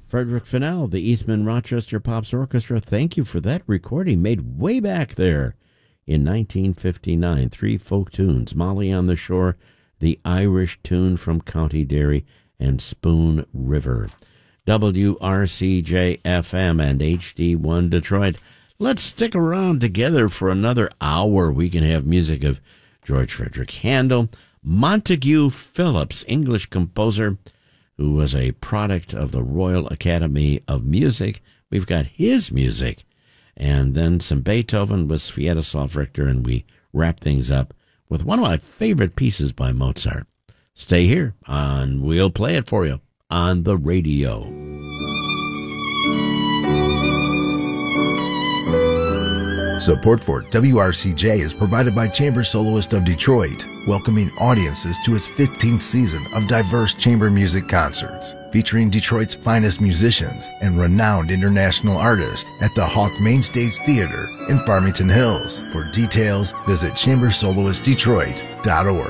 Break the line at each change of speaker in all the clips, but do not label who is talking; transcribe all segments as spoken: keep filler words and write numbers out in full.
Frederick Fennell, the Eastman Rochester Pops Orchestra, thank you for that recording made way back there in nineteen fifty-nine. Three folk tunes, Molly on the Shore, the Irish tune from County Derry, and Spoon River. W R C J F M and H D one Detroit. Let's stick around together for another hour. We can have music of George Frederick Handel, Montague Phillips, English composer, who was a product of the Royal Academy of Music. We've got his music. And then some Beethoven with Sviatoslav Richter, and we wrap things up with one of my favorite pieces by Mozart. Stay here, and we'll play it for you on the radio.
Support for W R C J is provided by Chamber Soloist of Detroit, welcoming audiences to its fifteenth season of diverse chamber music concerts, featuring Detroit's finest musicians and renowned international artists at the Hawk Mainstage Theater in Farmington Hills. For details, visit chamber soloist detroit dot org.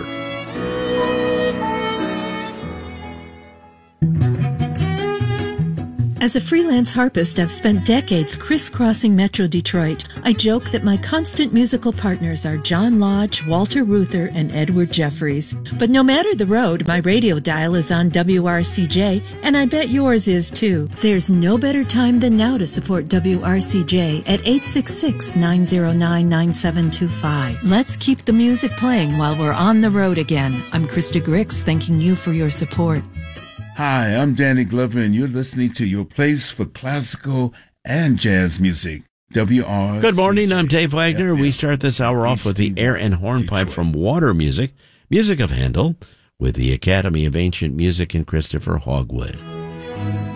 As a freelance harpist, I've spent decades crisscrossing Metro Detroit. I joke that my constant musical partners are John Lodge, Walter Reuther, and Edward Jeffries. But no matter the road, my radio dial is on W R C J, and I bet yours is too. There's no better time than now to support W R C J at eight six six, nine zero nine, nine seven two five. Let's keep the music playing while we're on the road again. I'm Krista Grix, thanking you for your support.
Hi, I'm Danny Glover, and you're listening to your place for classical and jazz music. W R C J.
Good morning, I'm Dave Wagner. We start this hour off with the air and hornpipe from Water Music, music of Handel, with the Academy of Ancient Music and Christopher Hogwood.